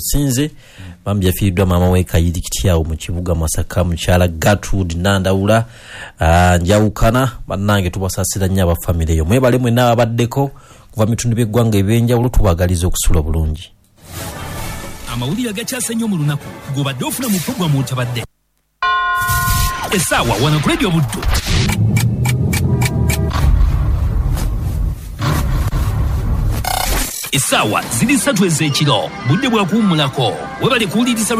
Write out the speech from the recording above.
Musinze bambi yafiiddwa maama we Kayiri Kityawo mu kibuga Masaka mukyala Gertrude Nandawula njawukana bannange tubasasira nnyo abafamile yo mwebale mwenna abaddeko kuva mitundu by'eggwanga ebyenjawulo tubagaliza okusula bulungi. Amawulire agakyase nnyo mu lunaku gobadde ofuna mu pulogulamu otabadde essaawa wano ku Radio Buddu. Essaawa ziri 3 ez'ekiro budde bwa kuwummulako webale kuwuliriza